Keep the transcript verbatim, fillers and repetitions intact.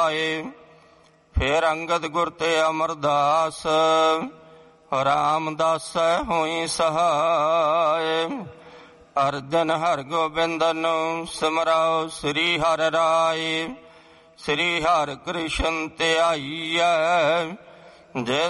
ਫਿਰ ਅੰਗਦ ਗੁਰ ਤੇ ਅਮਰਦਾਸ, ਰਾਮਦਾਸੈ ਹੋਈ ਸਹਾਇ। ਅਰਜਨ ਹਰਗੋਬਿੰਦਨ ਸਿਮਰਾਓ ਸ੍ਰੀ ਹਰਿ ਰਾਇ। ਸ੍ਰੀ ਹਰਿ ਕ੍ਰਿਸ਼ਨ ਧਿਆਈਐ, ਜੇ